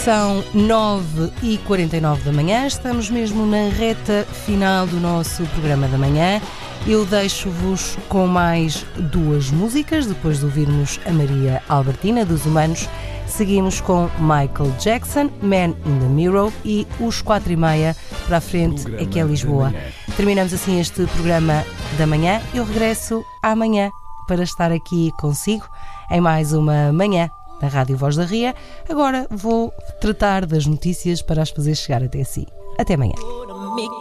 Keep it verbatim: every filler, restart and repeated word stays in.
São nove e quarenta e nove da manhã, estamos mesmo na reta final do nosso programa da manhã. Eu deixo-vos com mais duas músicas, depois de ouvirmos a Maria Albertina, dos Humanos. Seguimos com Michael Jackson, Man in the Mirror e os quatro e meia para a frente, aqui é Lisboa. Terminamos assim este programa da manhã. Eu regresso amanhã para estar aqui consigo em mais uma manhã da Rádio Voz da Ria. Agora vou tratar das notícias para as fazer chegar até si. Até amanhã.